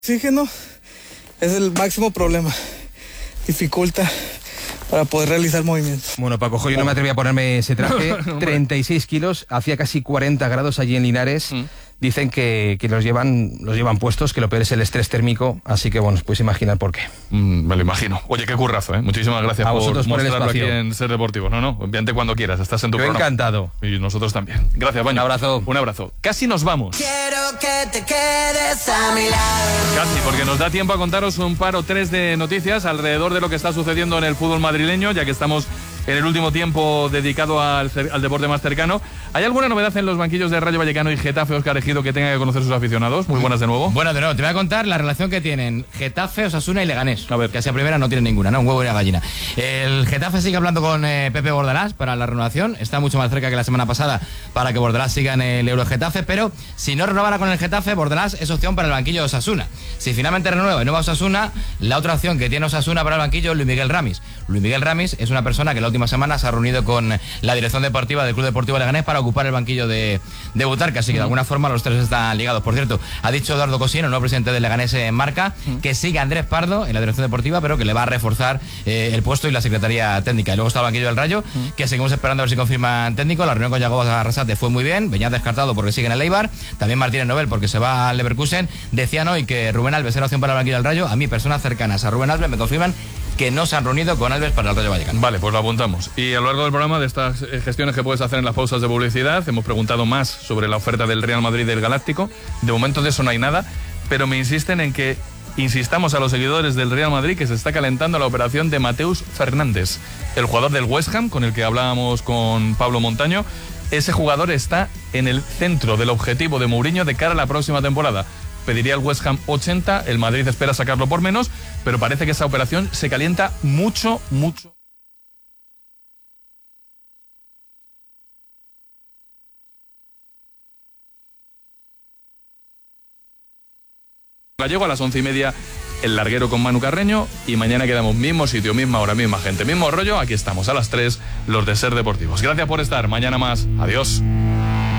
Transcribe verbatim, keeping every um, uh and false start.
Oxígeno es el máximo problema, dificulta para poder realizar movimientos. Bueno, Paco, yo no me atreví a ponerme ese traje, treinta y seis kilos, hacía casi cuarenta grados allí en Linares. Mm. Dicen que, que los llevan los llevan puestos, que lo peor es el estrés térmico, así que bueno, os podéis imaginar por qué. Mm, me lo imagino. Oye, qué currazo, ¿eh? Muchísimas gracias a por por mostrarlo aquí en Ser Deportivo. No, no, envíate cuando quieras, estás en tu Yo programa. encantado. Y nosotros también. Gracias, Baño. Un abrazo. Un abrazo. Casi nos vamos. Quiero que te quedes a mi lado. Casi, porque nos da tiempo a contaros un par o tres de noticias alrededor de lo que está sucediendo en el fútbol madrileño, ya que estamos en el último tiempo dedicado al, al deporte más cercano. ¿Hay alguna novedad en los banquillos de Rayo Vallecano y Getafe, Óscar Ejido, que tenga que conocer sus aficionados? Muy buenas de nuevo. Buenas de nuevo. Te voy a contar la relación que tienen Getafe, Osasuna y Leganés. A ver. Que hacia primera no tienen ninguna, ¿no? Un huevo y una gallina. El Getafe sigue hablando con eh, Pepe Bordalás para la renovación. Está mucho más cerca que la semana pasada para que Bordalás siga en el Euro Getafe, pero si no renovara con el Getafe, Bordalás es opción para el banquillo de Osasuna. Si finalmente renueva y no va a Osasuna, la otra opción que tiene Osasuna para el banquillo es Luis Miguel Ramis. Luis Miguel Ramis es una persona que la última semana se ha reunido con la dirección deportiva del Club Deportivo Leganés para ocupar el banquillo de, de Butarque, así que de alguna forma los tres están ligados. Por cierto, ha dicho Eduardo Cosino, el nuevo presidente del Leganés en Marca, que sigue a Andrés Pardo en la dirección deportiva, pero que le va a reforzar eh, el puesto y la secretaría técnica. Y luego está el banquillo del Rayo, que seguimos esperando a ver si confirman técnico. La reunión con Yago Arrasate fue muy bien, Beñat descartado porque sigue en el Eibar, también Martínez Nobel porque se va al Leverkusen. Decían hoy que Rubén Alves era opción para el banquillo del Rayo. A mí, personas cercanas a Rubén Alves me confirman que no se han reunido con Alves para el Rayo Vallecano. Vale, pues lo apuntamos. Y a lo largo del programa, de estas gestiones que puedes hacer en las pausas de publicidad, hemos preguntado más sobre la oferta del Real Madrid del Galáctico. De momento de eso no hay nada, pero me insisten en que insistamos a los seguidores del Real Madrid que se está calentando la operación de Mateus Fernández, el jugador del West Ham, con el que hablábamos con Pablo Montaño. Ese jugador está en el centro del objetivo de Mourinho de cara a la próxima temporada. Pediría el West Ham ochenta, el Madrid espera sacarlo por menos, pero parece que esa operación se calienta mucho, mucho. Gallego a las once y media, el larguero con Manu Carreño, y mañana quedamos mismo sitio, misma hora, misma gente, mismo rollo. Aquí estamos a las tres, los de Ser Deportivos. Gracias por estar, mañana más. Adiós.